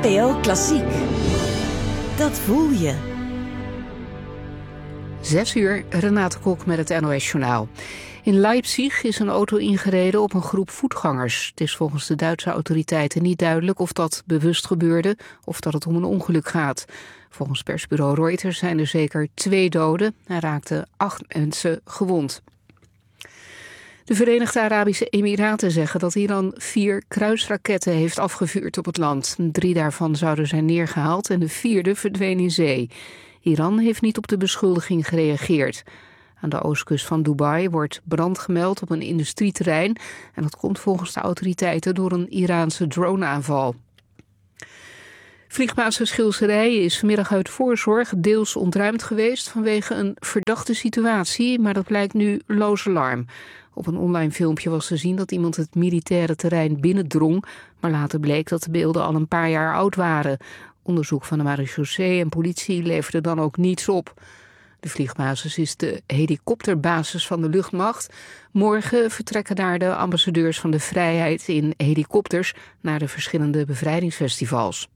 NPO Klassiek. Dat voel je. 6:00, Renate Kok met het NOS-journaal. In Leipzig is een auto ingereden op een groep voetgangers. Het is volgens de Duitse autoriteiten niet duidelijk of dat bewust gebeurde of dat het om een ongeluk gaat. Volgens persbureau Reuters zijn er zeker 2 doden en raakten 8 mensen gewond. De Verenigde Arabische Emiraten zeggen dat Iran 4 kruisraketten heeft afgevuurd op het land. 3 daarvan zouden zijn neergehaald en de 4e verdween in zee. Iran heeft niet op de beschuldiging gereageerd. Aan de oostkust van Dubai wordt brand gemeld op een industrieterrein en dat komt volgens de autoriteiten door een Iraanse droneaanval. Vliegbasis Schilserij is vanmiddag uit voorzorg deels ontruimd geweest vanwege een verdachte situatie, maar dat blijkt nu loos alarm. Op een online filmpje was te zien dat iemand het militaire terrein binnendrong, maar later bleek dat de beelden al een paar jaar oud waren. Onderzoek van de marechaussee en politie leverde dan ook niets op. De vliegbasis is de helikopterbasis van de luchtmacht. Morgen vertrekken daar de ambassadeurs van de vrijheid in helikopters naar de verschillende bevrijdingsfestivals.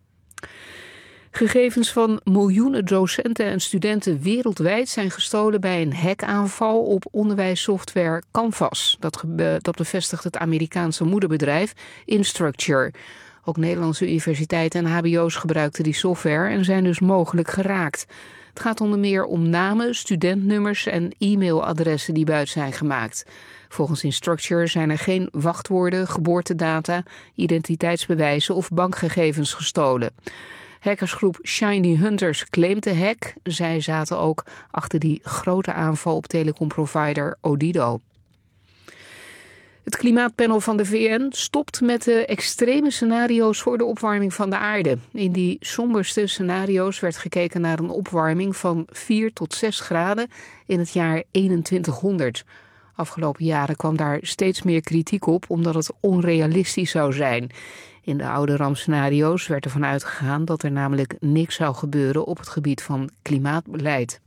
Gegevens van miljoenen docenten en studenten wereldwijd zijn gestolen bij een hackaanval op onderwijssoftware Canvas. Dat bevestigt het Amerikaanse moederbedrijf Instructure. Ook Nederlandse universiteiten en hbo's gebruikten die software en zijn dus mogelijk geraakt. Het gaat onder meer om namen, studentnummers en e-mailadressen die buit zijn gemaakt. Volgens Instructure zijn er geen wachtwoorden, geboortedata, identiteitsbewijzen of bankgegevens gestolen. Hackersgroep Shiny Hunters claimt de hack. Zij zaten ook achter die grote aanval op telecomprovider Odido. Het klimaatpanel van de VN stopt met de extreme scenario's voor de opwarming van de aarde. In die somberste scenario's werd gekeken naar een opwarming van 4 tot 6 graden in het jaar 2100. Afgelopen jaren kwam daar steeds meer kritiek op omdat het onrealistisch zou zijn. In de oude rampscenario's werd ervan uitgegaan dat er namelijk niks zou gebeuren op het gebied van klimaatbeleid.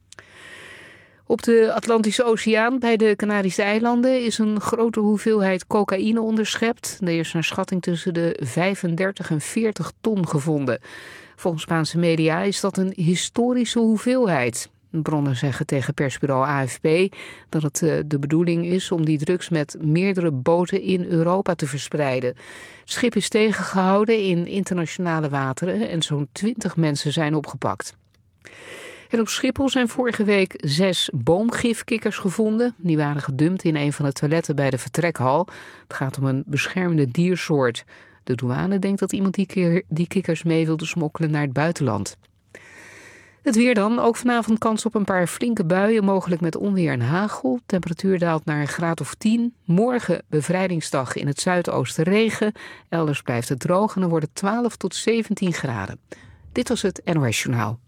Op de Atlantische Oceaan bij de Canarische eilanden is een grote hoeveelheid cocaïne onderschept. Er is naar schatting tussen de 35 en 40 ton gevonden. Volgens Spaanse media is dat een historische hoeveelheid. Bronnen zeggen tegen persbureau AFP dat het de bedoeling is om die drugs met meerdere boten in Europa te verspreiden. Het schip is tegengehouden in internationale wateren en zo'n 20 mensen zijn opgepakt. En op Schiphol zijn vorige week 6 boomgifkikkers gevonden. Die waren gedumpt in een van de toiletten bij de vertrekhal. Het gaat om een beschermde diersoort. De douane denkt dat iemand die kikkers mee wilde smokkelen naar het buitenland. Het weer dan. Ook vanavond kans op een paar flinke buien, mogelijk met onweer en hagel. Temperatuur daalt naar een graad of 10. Morgen bevrijdingsdag in het zuidoosten regen. Elders blijft het droog en dan wordt het 12 tot 17 graden. Dit was het NOS Journaal.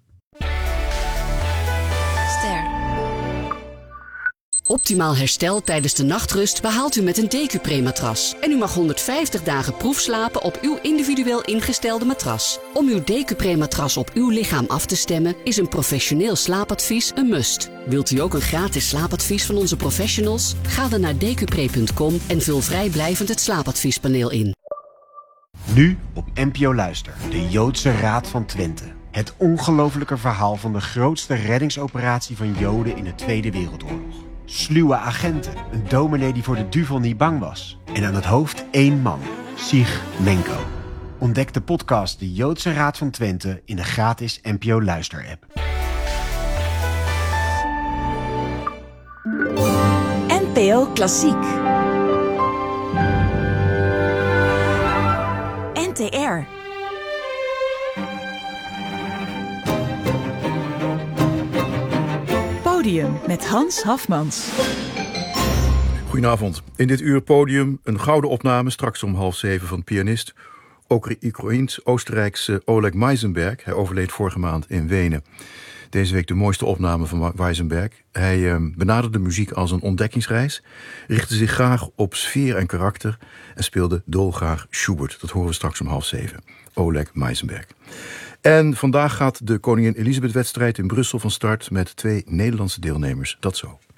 Optimaal herstel tijdens de nachtrust behaalt u met een DQ-Pre-matras. En u mag 150 dagen proefslapen op uw individueel ingestelde matras. Om uw DQ-Pre-matras op uw lichaam af te stemmen is een professioneel slaapadvies een must. Wilt u ook een gratis slaapadvies van onze professionals? Ga dan naar dqpre.com en vul vrijblijvend het slaapadviespaneel in. Nu op NPO Luister, de Joodse Raad van Twente. Het ongelofelijke verhaal van de grootste reddingsoperatie van Joden in de Tweede Wereldoorlog. Sluwe agenten, een dominee die voor de duivel niet bang was. En aan het hoofd 1 man, Sig Menko. Ontdek de podcast De Joodse Raad van Twente in de gratis NPO Luister-app. NPO Klassiek. NTR. Podium met Hans Hafmans. Goedenavond. In dit uur Podium een gouden opname, straks om 6:30 van pianist Oostenrijkse Oleg Meisenberg. Hij overleed vorige maand in Wenen. Deze week de mooiste opname van Meisenberg. Hij benaderde muziek als een ontdekkingsreis, richtte zich graag op sfeer en karakter en speelde dolgraag Schubert. Dat horen we straks om 6:30. Oleg Meisenberg. En vandaag gaat de Koningin Elisabeth-wedstrijd in Brussel van start met 2 Nederlandse deelnemers. Dat zo.